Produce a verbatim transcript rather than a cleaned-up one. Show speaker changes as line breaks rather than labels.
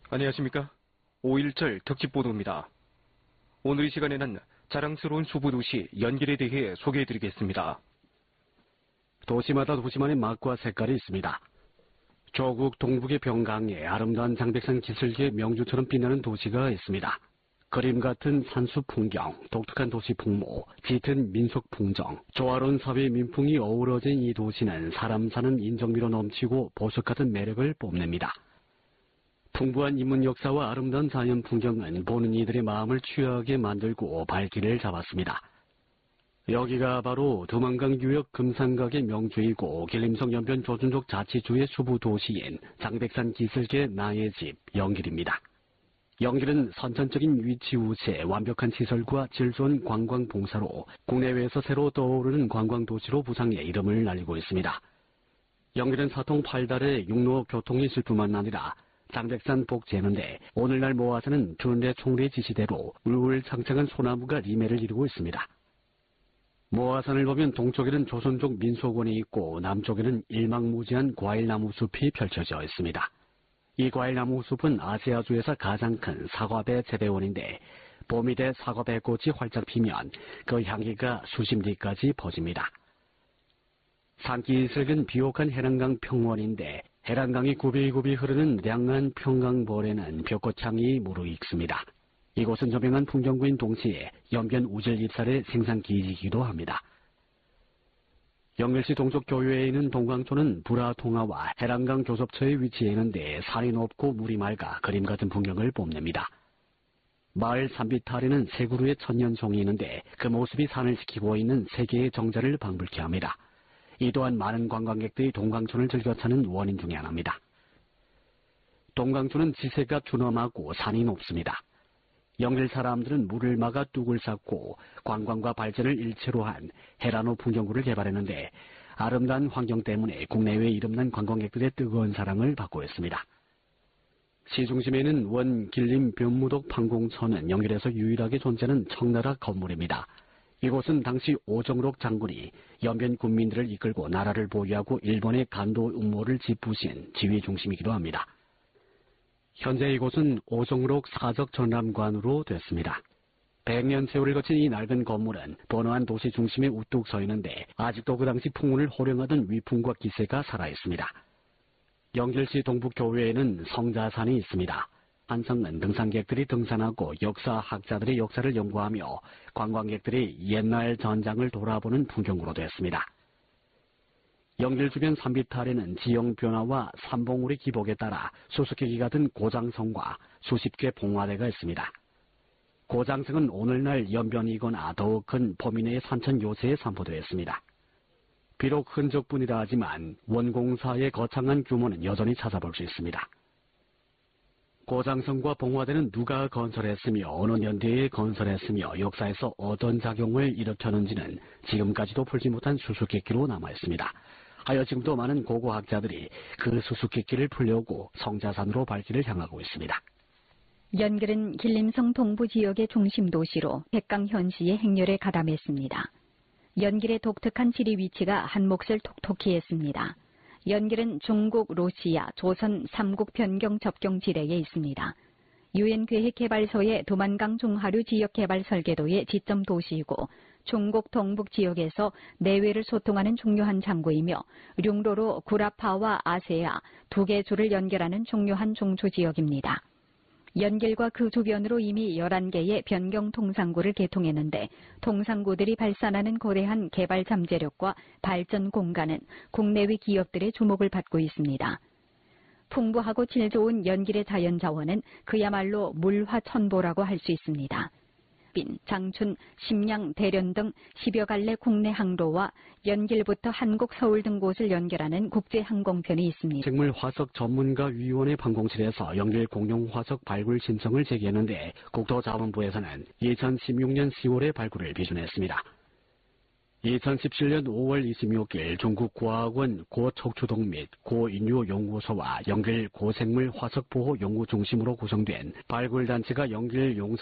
안녕하십니까. 오일절 특집보도입니다. 오늘 이 시간에는 자랑스러운 수부도시 연길에 대해 소개해드리겠습니다.
도시마다 도시만의 맛과 색깔이 있습니다. 조국 동북의 병강에 아름다운 장백산 기슭의 명주처럼 빛나는 도시가 있습니다. 그림 같은 산수 풍경, 독특한 도시 풍모, 짙은 민속 풍정, 조화로운 사회 민풍이 어우러진 이 도시는 사람 사는 인정미로 넘치고 보석 같은 매력을 뽐냅니다. 풍부한 인문 역사와 아름다운 자연 풍경은 보는 이들의 마음을 취하게 만들고 발길을 잡았습니다. 여기가 바로 두만강 유역 금산각의 명주이고 길림성 연변 조준족 자치주의 수부 도시인 장백산 기슭의 나의 집 연길입니다. 연길은 선천적인 위치 우세, 완벽한 시설과 질 좋은 관광 봉사로 국내외에서 새로 떠오르는 관광도시로 부상해 이름을 날리고 있습니다. 연길은 사통 팔달의 육로 교통이 있을 뿐만 아니라 장백산 복제는데 오늘날 모아서는 준례 총리의 지시대로 울울창창한 소나무가 리매를 이루고 있습니다. 모아산을 보면 동쪽에는 조선족 민속원이 있고 남쪽에는 일망무지한 과일나무 숲이 펼쳐져 있습니다. 이 과일나무 숲은 아시아주에서 가장 큰 사과배 재배원인데 봄이 돼 사과배 꽃이 활짝 피면 그 향기가 수십 리까지 퍼집니다. 산기슭은 비옥한 해랑강 평원인데 해랑강이 굽이굽이 흐르는 량한 평강벌에는 벽꽃향이 무르익습니다. 이곳은 조명한 풍경구인 동시에 연변 우질 입살의 생산기지이기도 합니다. 연길시 동쪽 교외에 있는 동광초는 불화통화와 해랑강 교섭처에 위치해 있는데 산이 높고 물이 맑아 그림 같은 풍경을 뽐냅니다. 마을 산비탈에는 세 그루의 천년송이 있는데 그 모습이 산을 지키고 있는 세계의 정자를 방불케 합니다. 이 또한 많은 관광객들이 동광촌을 즐겨 찾는 원인 중에 하나입니다. 동광촌은 지세가 준엄하고 산이 높습니다. 연길 사람들은 물을 막아 뚝을 쌓고 관광과 발전을 일체로 한 해라노 풍경구를 개발했는데 아름다운 환경 때문에 국내외 이름난 관광객들의 뜨거운 사랑을 받고 있습니다. 시중심에는 원 길림 변무독 판공천은 연길에서 유일하게 존재하는 청나라 건물입니다. 이곳은 당시 오정록 장군이 연변 군민들을 이끌고 나라를 보유하고 일본의 간도 음모를 짚으신 지휘 중심이기도 합니다. 현재 이곳은 오정록 사적 전람관으로 됐습니다. 백 년 세월을 거친 이 낡은 건물은 번화한 도시 중심에 우뚝 서 있는데 아직도 그 당시 풍운을 호령하던 위풍과 기세가 살아있습니다. 연길시 동북교외에는 성자산이 있습니다. 한성은 등산객들이 등산하고 역사학자들의 역사를 연구하며 관광객들이 옛날 전장을 돌아보는 풍경으로 됐습니다. 연길 주변 산비탈에는 지형 변화와 산봉우리 기복에 따라 수수께끼 같은 고장성과 수십 개 봉화대가 있습니다. 고장성은 오늘날 연변이거나 더욱 큰 범인의 산천 요새에 산포되어 있습니다. 비록 흔적뿐이라 하지만 원공사의 거창한 규모는 여전히 찾아볼 수 있습니다. 고장성과 봉화대는 누가 건설했으며 어느 년대에 건설했으며 역사에서 어떤 작용을 일으켰는지는 지금까지도 풀지 못한 수수께끼로 남아있습니다. 하여 지금도 많은 고고학자들이 그 수수께끼를 풀려고 성자산으로 발길을 향하고 있습니다.
연길은 길림성 동부 지역의 중심 도시로 백강현시의 행렬에 가담했습니다. 연길의 독특한 지리 위치가 한 몫을 톡톡히 했습니다. 연길은 중국, 로시아, 조선 삼국 변경 접경 지대에 있습니다. 유엔계획개발소의 두만강 중하류 지역개발 설계도의 지점 도시이고 중국 동북 지역에서 내외를 소통하는 중요한 창구이며 룡로로 구라파와 아세아 두 개 주를 연결하는 중요한 중추 지역입니다. 연길과 그 주변으로 이미 열한 개의 변경 통상구를 개통했는데 통상구들이 발산하는 거대한 개발 잠재력과 발전 공간은 국내외 기업들의 주목을 받고 있습니다. 풍부하고 질 좋은 연길의 자연자원은 그야말로 물화천보라고 할 수 있습니다. 빈, 장춘, 심양, 대련 등 십여 갈래 국내 항로와 연길부터 한국, 서울 등 곳을 연결하는 국제항공편이 있습니다.
생물화석 전문가위원회 판공실에서 연길 공룡화석 발굴 신청을 제기했는데 국토자원부에서는 이천십육 년 시월에 발굴을 비준했습니다. 이천십칠 년 오월 이십육 일 중국과학원 고척추동 및 고인류연구소와 연길 고생물 화석보호 연구 중심으로 구성된 발굴단체가 연길 용산